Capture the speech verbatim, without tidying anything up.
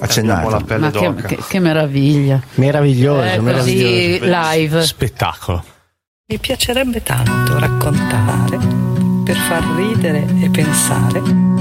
accennato. La pelle Ma che, d'oca. che, che meraviglia. Meraviglioso, Eh, meraviglioso. così live. Spettacolo. Mi piacerebbe tanto raccontare per far ridere e pensare